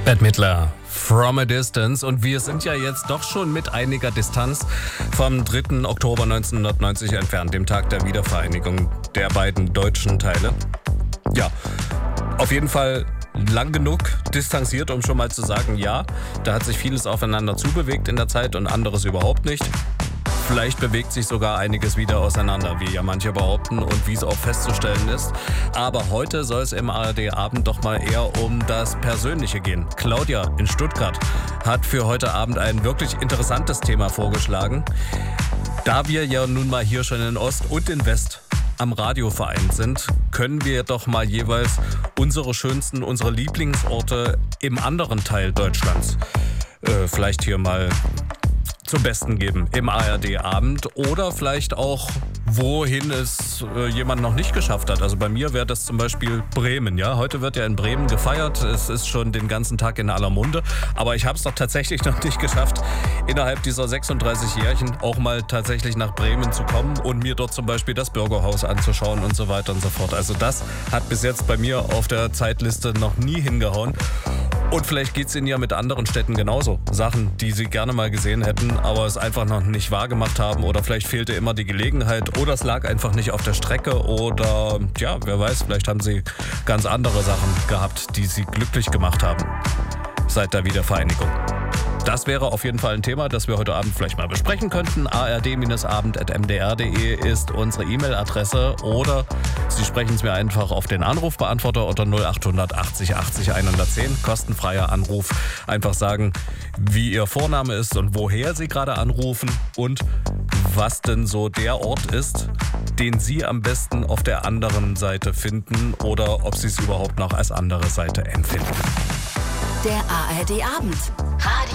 Bette Midler, From a Distance. Und wir sind ja jetzt doch schon mit einiger Distanz vom 3. Oktober 1990 entfernt, dem Tag der Wiedervereinigung der beiden deutschen Teile. Ja, auf jeden Fall lang genug distanziert, um schon mal zu sagen, ja, da hat sich vieles aufeinander zubewegt in der Zeit und anderes überhaupt nicht. Vielleicht bewegt sich sogar einiges wieder auseinander, wie ja manche behaupten und wie es auch festzustellen ist. Aber heute soll es im ARD-Abend doch mal eher um das Persönliche gehen. Claudia in Stuttgart hat für heute Abend ein wirklich interessantes Thema vorgeschlagen. Da wir ja nun mal hier schon in Ost und in West am Radio vereint sind, können wir doch mal jeweils unsere schönsten, unsere Lieblingsorte im anderen Teil Deutschlands vielleicht hier mal zum Besten geben im ARD-Abend oder vielleicht auch, wohin es jemand noch nicht geschafft hat. Also bei mir wäre das zum Beispiel Bremen. Ja? Heute wird ja in Bremen gefeiert. Es ist schon den ganzen Tag in aller Munde. Aber ich habe es doch tatsächlich noch nicht geschafft, innerhalb dieser 36 Jährchen auch mal tatsächlich nach Bremen zu kommen und mir dort zum Beispiel das Bürgerhaus anzuschauen und so weiter und so fort. Also das hat bis jetzt bei mir auf der Zeitliste noch nie hingehauen. Und vielleicht geht es Ihnen ja mit anderen Städten genauso. Sachen, die Sie gerne mal gesehen hätten, aber es einfach noch nicht wahrgemacht haben. Oder vielleicht fehlte immer die Gelegenheit. Oder es lag einfach nicht auf der Strecke. Oder, ja, wer weiß, vielleicht haben Sie ganz andere Sachen gehabt, die Sie glücklich gemacht haben seit der Wiedervereinigung. Das wäre auf jeden Fall ein Thema, das wir heute Abend vielleicht mal besprechen könnten. ard-abend@mdr.de ist unsere E-Mail-Adresse oder Sie sprechen es mir einfach auf den Anrufbeantworter unter 0800 80 80 110. Kostenfreier Anruf. Einfach sagen, wie Ihr Vorname ist und woher Sie gerade anrufen und was denn so der Ort ist, den Sie am besten auf der anderen Seite finden oder ob Sie es überhaupt noch als andere Seite empfinden. Der ARD-Abend.